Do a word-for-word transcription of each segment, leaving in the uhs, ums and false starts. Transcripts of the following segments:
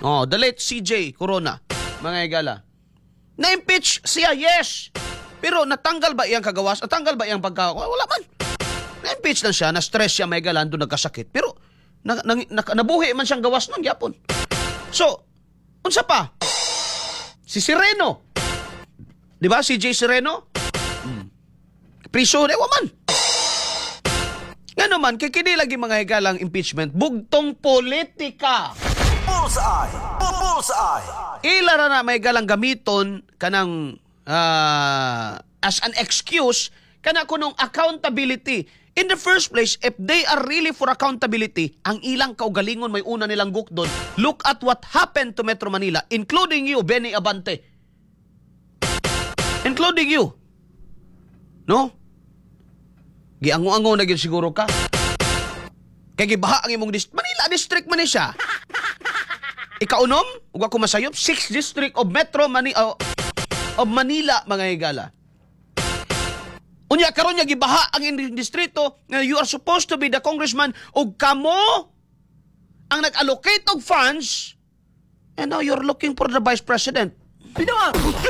Oh, the late C J Corona, mga higala. Na-impeach siya, yes. Pero natanggal ba iyang kagawas? Natanggal ba iyang pagka... Wala man. Na-impeach lang siya, na-stress siya, may higala, doon nagkasakit. Pero na, na, na, nabuhi man siyang gawas nun, yapon. So, unsa pa? Si Sereno. Di ba, si Jay Sereno? Hmm. Priso, ewa man. Nga naman, kikini lagi mga higalang impeachment, bugtong politika. Bullseye! Bullseye! Ilara na may galang gamiton kanang uh, as an excuse kana kunong accountability. In the first place, if they are really for accountability, ang ilang kaugalingon may una nilang gukdon. Look at what happened to Metro Manila, including you, Benny Abante. Including you. No? Giango-ango na gyud siguro ka. Kay gibaha ang imong district. Manila district man ni siya. Ikaunom, ug ako masayop, sixth district of Metro Manila, uh, of Manila, mga higala. Unya karon nya gibaha ang inyong distrito nga you are supposed to be the congressman ug kamo ang nag-allocate og funds and now you're looking for the vice president. Pinawa.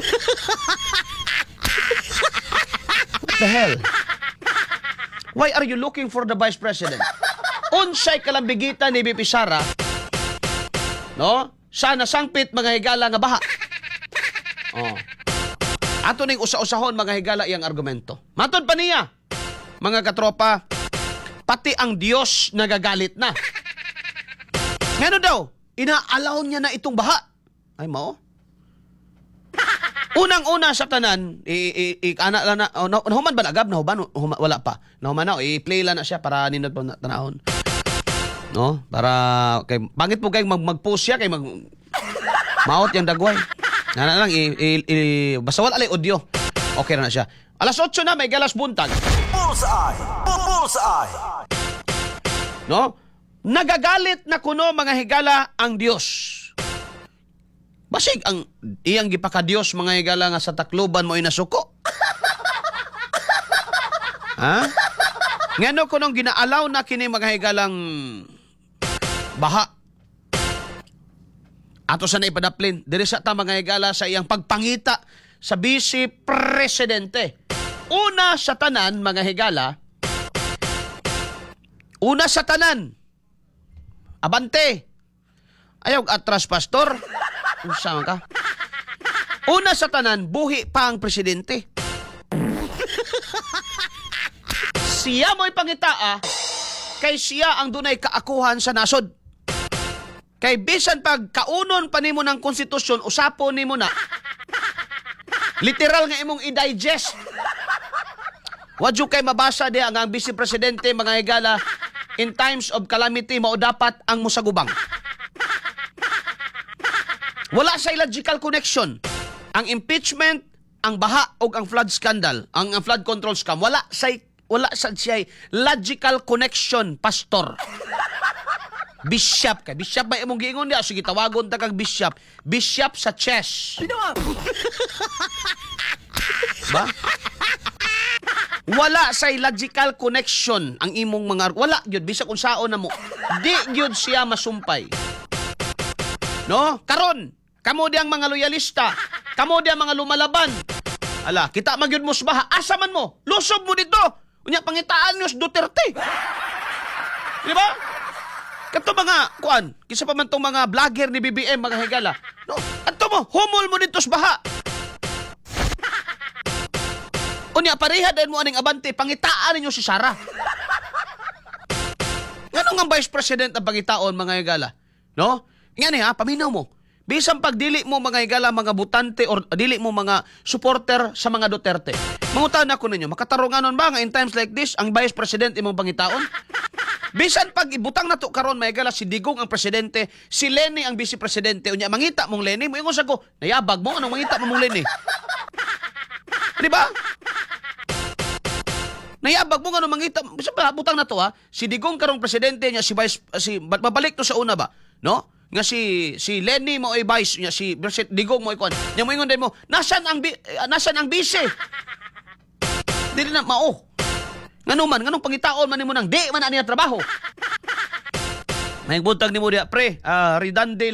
What the hell? Why are you looking for the vice president? Unsay kalambigitan ni B P Sara? No? Sana sangpit mga higala nga baha. Oh. Ato ning usa-usahon mga higala iyang argumento. Matod pa niya, mga katropa, pati ang Diyos nagagalit na. Ngano daw? Inaalaw niya na itong baha. Ay mao? Unang-una sa tanan, i-ana lang na, oh, nahuman ba lagab? Nahuman? Wala pa. Nahuman na, i-play lang na siya para ninod po tanahon. No? Para, kay, pangit po kayong mag, mag-post siya, kay mag, maot yung dagway. Nana lang, i, i, i, basta wala alay audio. Okay na na siya. Alas otso na, may galas buntag. Bullseye! Bullseye! No? Nagagalit na kuno mga higala ang Diyos. Basig ang iyang gipaka-Diyos mga higala nga sa Tacloban mo inasuko. Ha? Ngano kunong ginaalaw na kini mga higalang baha. Ato sa naipadaplin, diri sa ta mga higala sa iyang pagpangita sa Vice Presidente. Una sa tanan mga higala, una sa tanan, Abante. Ayaw atras pastor. Usama ka. Una sa tanan, buhi pa ang presidente. Siya mo'y pangitaa, kay siya ang dunay kaakuhan sa nasod. Kay bisan pag kaunon pa nimo ng konstitusyon, usapon nimo na. Literal nga imong i-digest. Wadyo kay mabasa di ang ang Vice Presidente mga higala, in times of calamity mao dapat ang musagubang. Wala sa logical connection. Ang impeachment, ang baha o ang flood scandal, ang, ang flood control scam, wala sa wala sa siya logical connection, pastor. Bishop ka. Bishop ba imong giingon niya? Sige, tawagon ta kag bishop. Bishop sa chess. Ba? Wala sa logical connection ang imong mga... Wala, yun. Bisa kung saon na mo. Di yun siya masumpay. No? Karon, kamo di ang mga loyalista. Kamo di ang mga lumalaban. Ala, kita magyud mo subaha. Asa man mo? Lusob mo dito. Unya pangitaan nyo sa Duterte. Di ba? Kato mga, kuan, kisa pa man tong mga vlogger ni B B M, mga higala. No? Ato mo, humol mo dito subaha. Unya, pareha din mo aning Abante, pangitaan ninyo si Sara. Ngano nga Vice President ang pangitaon, mga higala? No? Ngani ha, paminaw mo. Bisang pagdili mo mga higala, mga butante, or dili mo mga supporter sa mga Duterte. Mangutan ako ninyo, makatarunganon ba nga in times like this, ang Vice President imong pangitaon? Bisan pag ibutang nato karon may higala, si Digong ang presidente, si Lenny ang Vice Presidente. Unya, mangita mong Lenny, mo ingon sa ko, nayabag mo, anong mangita mo mong Lenny? Di ba? Nayabag mo nga nung mangita, bisa ba, butang na to ha, si Digong karong presidente niya, si Vice, si, mabalik to sa una ba, no? Nga si, si Lenny mo ay Vice, niya, si Digong mo ay kuan, niya mo ingon din mo, nasan ang, nasan ang Vice? Dili na, mao. Ngano man, nganong pangitaon man nimo nang di man ani trabaho. May buntag nimo diha pre, uh, redundant